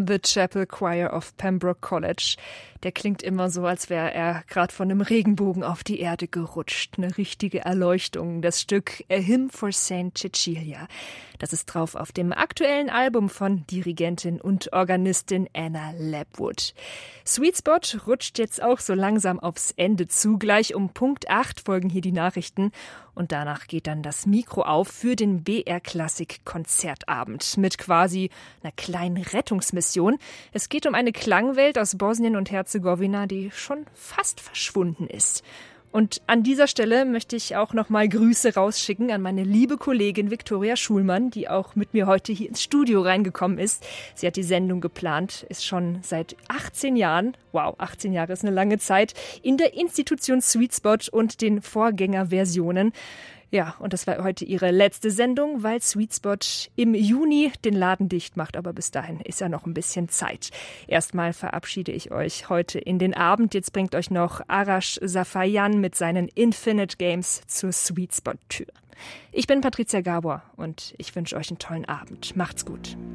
The Chapel Choir of Pembroke College. Der klingt immer so, als wäre er gerade von einem Regenbogen auf die Erde gerutscht. Eine richtige Erleuchtung. Das Stück A Hymn for St. Cecilia. Das ist drauf auf dem aktuellen Album von Dirigentin und Organistin Anna Lapwood. Sweet Spot rutscht jetzt auch so langsam aufs Ende zu. Gleich um Punkt 8 folgen hier die Nachrichten. Und danach geht dann das Mikro auf für den BR Klassik Konzertabend mit quasi einer kleinen Rettungsmission. Es geht um eine Klangwelt aus Bosnien und Herzegowina, die schon fast verschwunden ist. Und an dieser Stelle möchte ich auch nochmal Grüße rausschicken an meine liebe Kollegin Viktoria Schulmann, die auch mit mir heute hier ins Studio reingekommen ist. Sie hat die Sendung geplant, ist schon seit 18 Jahren, wow, 18 Jahre ist eine lange Zeit, in der Institution Sweet Spot und den Vorgängerversionen. Ja, und das war heute ihre letzte Sendung, weil Sweet Spot im Juni den Laden dicht macht. Aber bis dahin ist ja noch ein bisschen Zeit. Erstmal verabschiede ich euch heute in den Abend. Jetzt bringt euch noch Arash Safayan mit seinen Infinite Games zur Sweet Spot Tür. Ich bin Patricia Gabor und ich wünsche euch einen tollen Abend. Macht's gut.